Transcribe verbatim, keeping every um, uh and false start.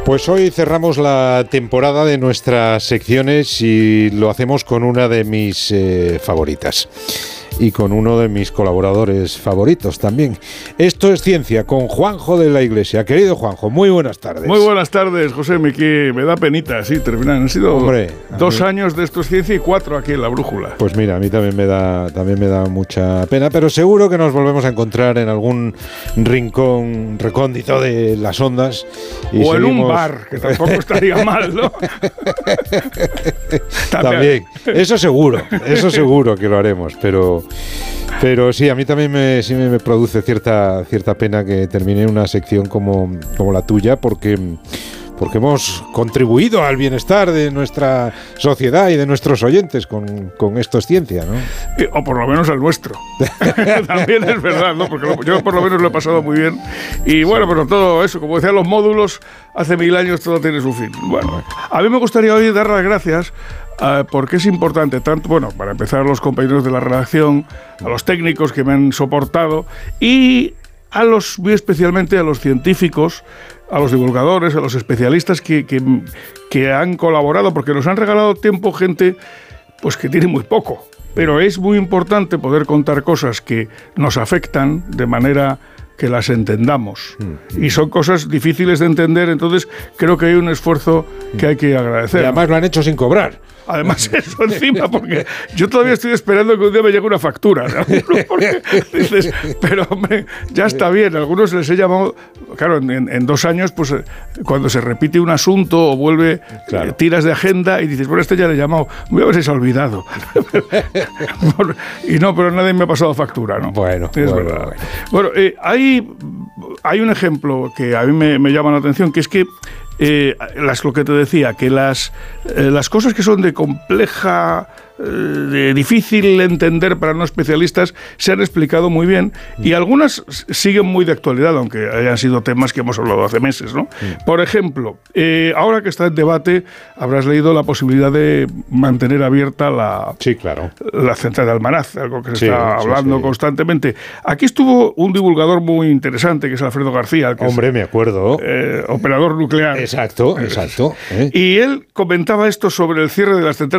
Pues hoy cerramos la temporada de nuestras secciones y lo hacemos con una de mis eh, favoritas. Y con uno de mis colaboradores favoritos también. Esto es Ciencia, con Juanjo de la Iglesia. Querido Juanjo, muy buenas tardes. Muy buenas tardes, José. Me, que me da penita, sí, terminan. Han sido Hombre, dos mí... años de Esto es Ciencia y cuatro aquí en La Brújula. Pues mira, a mí también me da, también me da mucha pena, pero seguro que nos volvemos a encontrar en algún rincón recóndito de las ondas. Y o seguimos... en un bar, que tampoco estaría mal, ¿no? También, eso seguro, eso seguro que lo haremos, pero... Pero sí, a mí también me, sí me produce cierta, cierta pena que termine una sección como, como la tuya, porque, porque hemos contribuido al bienestar de nuestra sociedad y de nuestros oyentes con, con Esto es Ciencia, ¿no? O por lo menos al nuestro. También es verdad, ¿no? Porque lo, yo por lo menos lo he pasado muy bien. Y bueno, pero todo eso, como decían los módulos, hace mil años todo tiene su fin. Bueno, a mí me gustaría hoy dar las gracias Uh, porque es importante, tanto, bueno, para empezar, a los compañeros de la redacción, a los técnicos que me han soportado y a los, muy especialmente a los científicos, a los divulgadores, a los especialistas que, que, que han colaborado, porque nos han regalado tiempo gente pues que tiene muy poco. Pero es muy importante poder contar cosas que nos afectan de manera que las entendamos. Mm. Y son cosas difíciles de entender, entonces creo que hay un esfuerzo que hay que agradecer. Y además lo han hecho sin cobrar. Además eso encima, porque yo todavía estoy esperando que un día me llegue una factura, ¿no? Porque dices, pero hombre, ya está bien. Algunos les he llamado, claro, en, en dos años, pues cuando se repite un asunto o vuelve, claro, eh, tiras de agenda y dices, bueno, este ya le he llamado, voy a ver si se ha olvidado. Y no, pero nadie me ha pasado factura, ¿no? Bueno, es bueno, verdad. Bueno, bueno eh, hay, hay un ejemplo que a mí me, me llama la atención, que es que Eh, las, lo que te decía, que las, eh, las cosas que son de compleja, eh, de difícil entender para no especialistas, se han explicado muy bien y algunas siguen muy de actualidad, aunque hayan sido temas que hemos hablado hace meses, ¿no? Sí. Por ejemplo, eh, ahora que está en debate, habrás leído la posibilidad de mantener abierta la, sí, claro, la central de Almaraz, algo que se sí, está hablando sí, sí. constantemente. Aquí estuvo un divulgador muy interesante, que es Alfredo García. Que Hombre, es, me acuerdo. Eh, operador nuclear. Exacto, exacto. ¿Eh? Y él comentaba esto sobre el cierre de las centrales